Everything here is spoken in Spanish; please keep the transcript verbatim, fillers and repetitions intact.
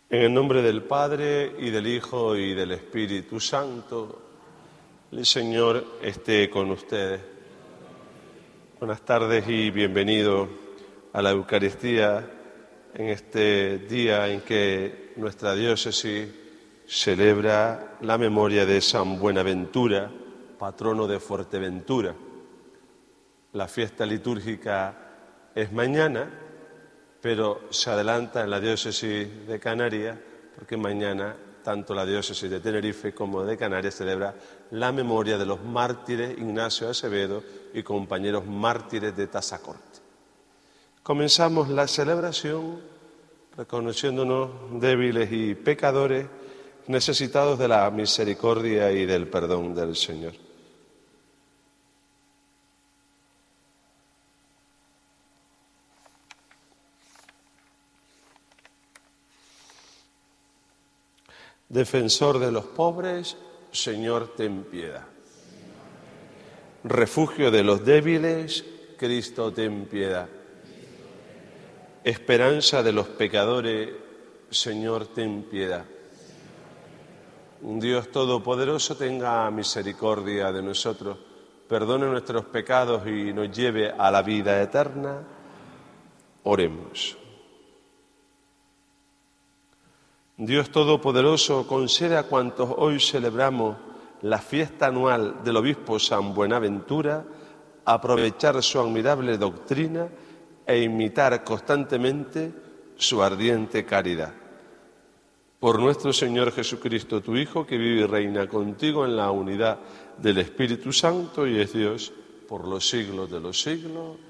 En el nombre del Padre, y del Hijo, y del Espíritu Santo, el Señor esté con ustedes. Buenas tardes y bienvenido a la Eucaristía en este día en que nuestra diócesis celebra la memoria de San Buenaventura, patrono de Fuerteventura. La fiesta litúrgica es mañana, pero se adelanta en la diócesis de Canarias, porque mañana tanto la diócesis de Tenerife como de Canarias celebra la memoria de los mártires Ignacio Acevedo y compañeros mártires de Tazacorte. Comenzamos la celebración reconociéndonos débiles y pecadores, necesitados de la misericordia y del perdón del Señor. Defensor de los pobres, Señor, ten piedad. Refugio de los débiles, Cristo, ten piedad. Esperanza de los pecadores, Señor, ten piedad. Dios Todopoderoso tenga misericordia de nosotros, perdone nuestros pecados y nos lleve a la vida eterna. Oremos. Dios Todopoderoso, concede a cuantos hoy celebramos la fiesta anual del obispo San Buenaventura aprovechar su admirable doctrina e imitar constantemente su ardiente caridad. Por nuestro Señor Jesucristo, tu Hijo, que vive y reina contigo en la unidad del Espíritu Santo y es Dios por los siglos de los siglos.